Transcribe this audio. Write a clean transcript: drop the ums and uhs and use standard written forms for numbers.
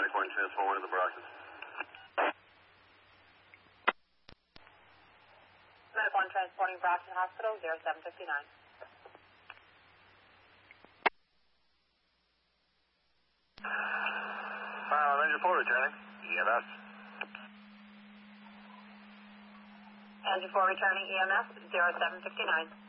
Medic 1 transform to the Brockton. Medic 1 transporting Brockton Hospital, 0759. Ranger 4 returning. EMS. Engine 4 returning EMS, 0759.